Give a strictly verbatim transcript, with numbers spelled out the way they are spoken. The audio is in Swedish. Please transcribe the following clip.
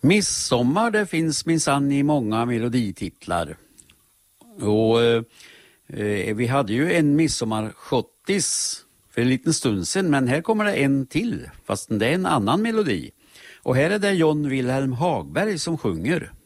Midsommar, det finns minsann i många melodititlar. Och eh, vi hade ju en midsommarschottis för en liten stund sedan, men här kommer det en till, fast det är en annan melodi. Och här är det John Wilhelm Hagberg som sjunger.